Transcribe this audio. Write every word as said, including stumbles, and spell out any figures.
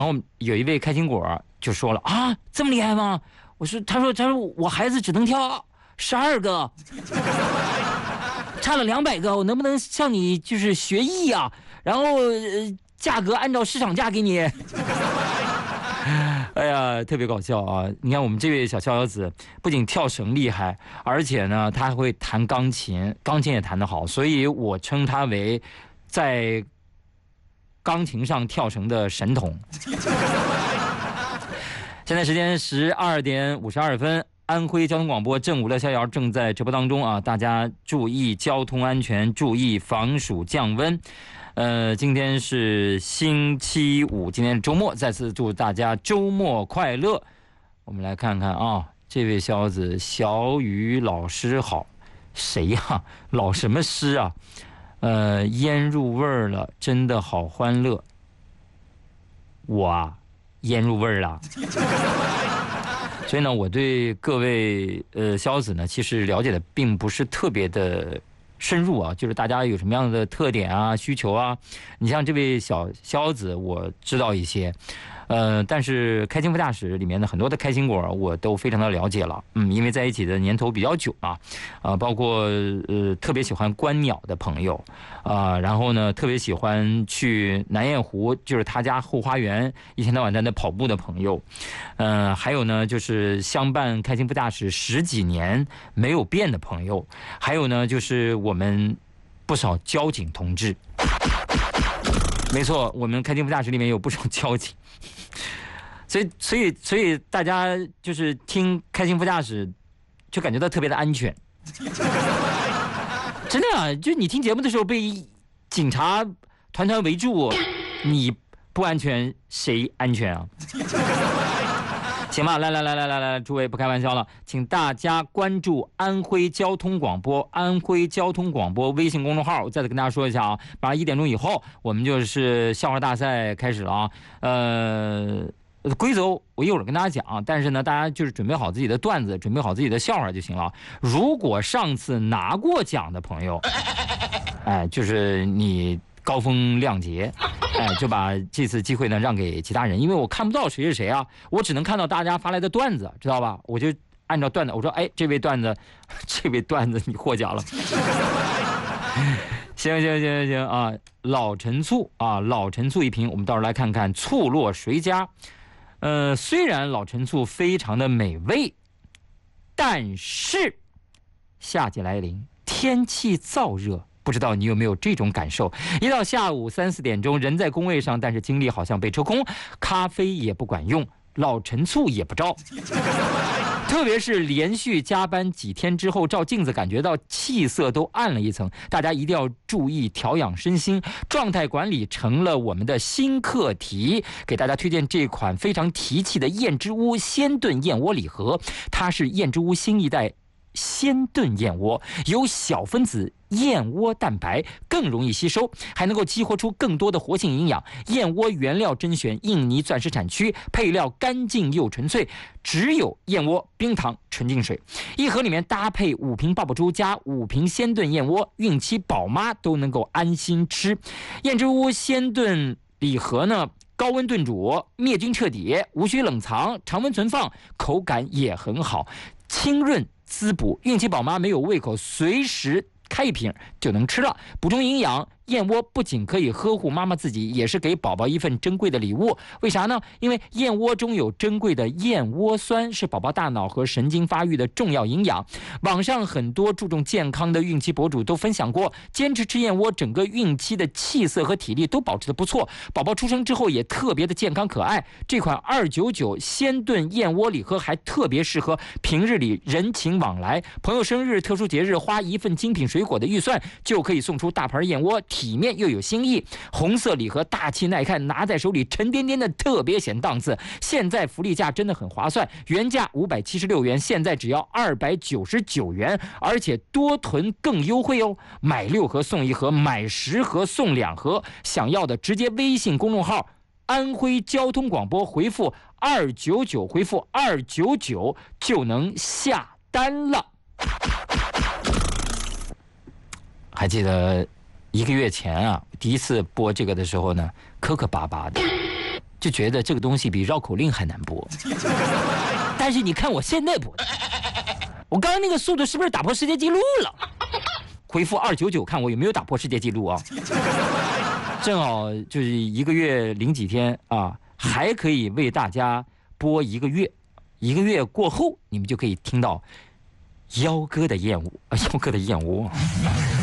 然后有一位开心果就说了啊，这么厉害吗？我说，他说他说我孩子只能挑十二个，差了两百个，我能不能向你就是学艺啊？然后、呃、价格按照市场价给你。哎呀，特别搞笑啊！你看我们这位小逍遥子，不仅跳绳厉害，而且呢，他还会弹钢琴，钢琴也弹得好，所以我称他为在钢琴上跳绳的神童。现在时间十二点五十二分，安徽交通广播正午乐逍遥正在直播当中啊！大家注意交通安全，注意防暑降温。呃，今天是星期五，今天是周末，再次祝大家周末快乐。我们来看看啊，这位小子小雨老师好，谁呀、啊？老什么师啊？呃，烟入味儿了，真的好欢乐。我啊。腌入味儿了，所以呢，我对各位呃逍子呢，其实了解的并不是特别的深入啊，就是大家有什么样的特点啊、需求啊。你像这位小逍子，我知道一些，呃，但是开心副驾驶里面的很多的开心果，我都非常的了解了，嗯，因为在一起的年头比较久嘛，啊、呃，包括呃特别喜欢观鸟的朋友。啊、呃，然后呢，特别喜欢去南雁湖，就是他家后花园，一天到晚在那跑步的朋友，呃，还有呢，就是相伴开心副驾驶十几年没有变的朋友，还有呢，就是我们不少交警同志。没错，我们开心副驾驶里面有不少交警，所以，所以，所以大家就是听开心副驾驶，就感觉到特别的安全。真的啊，就你听节目的时候被警察团团围住，你不安全谁安全啊？行吧，来来来来来来，诸位不开玩笑了，请大家关注安徽交通广播，安徽交通广播微信公众号。我再次跟大家说一下啊，晚上一点钟以后，我们就是笑话大赛开始了啊，呃。规则我一会儿跟大家讲，但是呢，大家就是准备好自己的段子，准备好自己的笑话就行了。如果上次拿过奖的朋友，哎，就是你高风亮节，哎，就把这次机会呢让给其他人，因为我看不到谁是谁啊，我只能看到大家发来的段子，知道吧？我就按照段子，我说，哎，这位段子，这位段子你获奖了。行行行行行啊，老陈醋啊，老陈醋一瓶，我们到时候来看看醋落谁家。呃，虽然老陈醋非常的美味，但是夏季来临，天气燥热，不知道你有没有这种感受？一到下午三四点钟，人在工位上，但是精力好像被抽空，咖啡也不管用，老陈醋也不招。特别是连续加班几天之后，照镜子感觉到气色都暗了一层，大家一定要注意调养身心，状态管理成了我们的新课题。给大家推荐这款非常提气的燕之屋鲜炖燕窝礼盒，它是燕之屋新一代鲜炖燕窝，有小分子燕窝蛋白，更容易吸收，还能够激活出更多的活性营养。燕窝原料甄选印尼钻石产区，配料干净又纯粹，只有燕窝、冰糖、纯净水。一盒里面搭配五瓶爆爆珠加五瓶鲜炖燕窝，孕期宝妈都能够安心吃。燕之屋鲜炖礼盒呢，高温炖煮，灭菌彻底，无需冷藏，常温存放，口感也很好，清润滋补，孕期宝妈没有胃口，随时开一瓶就能吃了，补充营养。燕窝不仅可以呵护妈妈自己，也是给宝宝一份珍贵的礼物。为啥呢？因为燕窝中有珍贵的燕窝酸，是宝宝大脑和神经发育的重要营养。网上很多注重健康的孕期博主都分享过，坚持吃燕窝，整个孕期的气色和体力都保持得不错，宝宝出生之后也特别的健康可爱。这款二九九鲜炖燕窝礼盒还特别适合平日里人情往来，朋友生日、特殊节日，花一份精品水果的预算就可以送出大盘燕窝，体面又有新意。红色礼盒大气耐看，拿在手里沉甸甸的，特别显档次。现在福利价真的很划算，原价五百七十六元，现在只要二百九十九元，而且多囤更优惠哦，买六盒送一盒，买十盒送两盒。想要的直接微信公众号安徽交通广播回复二九九，回复二九九就能下单了。还记得一个月前啊，第一次播这个的时候呢，磕磕巴巴的， 就觉得这个东西比绕口令还难播。但是你看我现在播的，我刚刚那个速度是不是打破世界纪录了？回复二九九看我有没有打破世界纪录啊？正好就是一个月零几天啊，还可以为大家播一个月，一个月过后你们就可以听到幺哥的燕窝，幺哥的燕窝。